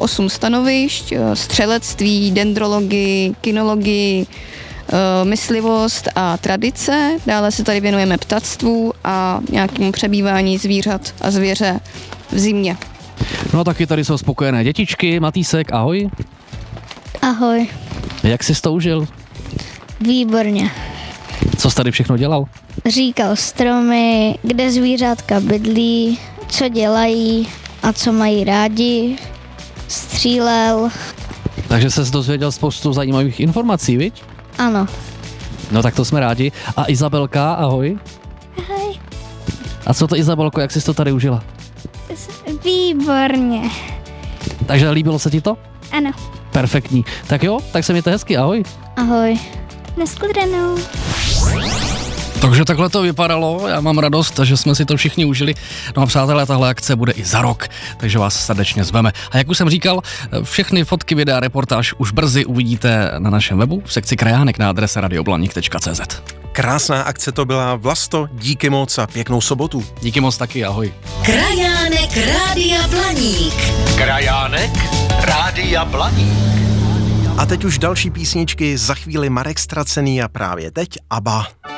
8 stanovišť, střelectví, dendrologii, kinologii, myslivost a tradice. Dále se tady věnujeme ptactvu a nějakému přebývání zvířat a zvěře v zimě. No a taky tady jsou spokojené dětičky. Matýsek, ahoj. Ahoj. Jak jsi to užil? Výborně. Co jsi tady všechno dělal? Říkal stromy, kde zvířátka bydlí, co dělají a co mají rádi. Střílel. Takže ses dozvěděl spoustu zajímavých informací, viď? Ano. No tak to jsme rádi. A Izabelka, ahoj. Ahoj. A co to, Izabelko, jak jsi to tady užila? Výborně. Takže líbilo se ti to? Ano. Perfektní. Tak jo, tak se mějte hezky, ahoj. Ahoj. Nashledanou. Takže takhle to vypadalo, já mám radost, že jsme si to všichni užili. No a přátelé, tahle akce bude i za rok, takže vás srdečně zveme. A jak už jsem říkal, všechny fotky, videa, reportáž už brzy uvidíte na našem webu v sekci Krajánek na adrese radioblaník.cz. Krásná akce to byla, Vlasto, díky moc a pěknou sobotu. Díky moc taky, ahoj. Krajánek Rádia Blaník. Krajánek Rádia Blaník. A teď už další písničky, za chvíli Marek Ztracený a právě teď ABBA.